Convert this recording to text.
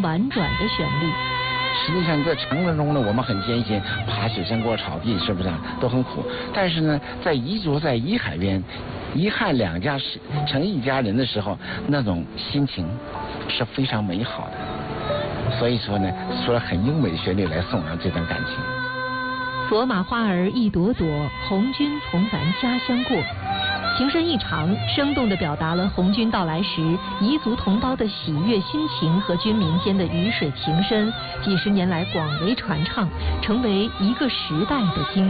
常婉转的旋律。 实际上在成程中呢，我们很艰辛，爬雪山过草地，是不是都很苦？但是呢，在彝族在彝海边，彝汉两家成一家人的时候，那种心情是非常美好的。所以说呢，说了很优美的旋律来颂扬这段感情。 卓玛花儿一朵朵，红军从咱家乡过。情深意长，生动地表达了红军到来时彝族同胞的喜悦心情和军民间的鱼水情深，几十年来广为传唱，成为一个时代的经典。